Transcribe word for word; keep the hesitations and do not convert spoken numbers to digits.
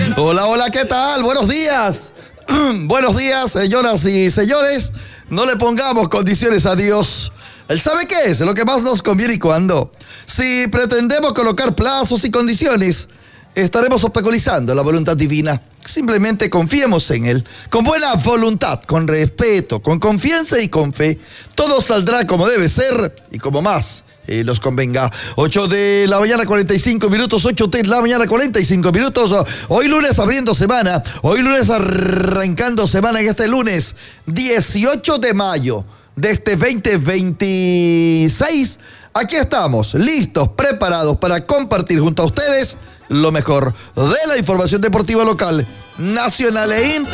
Hola, hola, ¿qué tal? Buenos días. Buenos días, señoras y señores. No le pongamos condiciones a Dios. Él sabe qué es lo que más nos conviene y cuándo. Si pretendemos colocar plazos y condiciones, estaremos obstaculizando la voluntad divina. Simplemente confiemos en Él, con buena voluntad, con respeto, con confianza y con fe. Todo saldrá como debe ser y como más eh, nos convenga. ocho de la mañana, cuarenta y cinco minutos, ocho de la mañana, cuarenta y cinco minutos. Hoy lunes abriendo semana, hoy lunes arrancando semana en este lunes dieciocho de mayo de este veinte veintiséis. Aquí estamos, listos, preparados para compartir junto a ustedes lo mejor de la información deportiva local, nacional e internacional.